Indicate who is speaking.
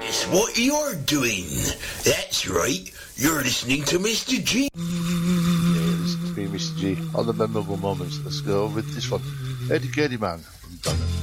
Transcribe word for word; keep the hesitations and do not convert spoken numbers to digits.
Speaker 1: That's what you're doing. That's right. You're listening to Mister G.
Speaker 2: Yeah, listen to me, Mister G. All the memorable moments. Let's go with this one. Eddie Candyman from Dunham.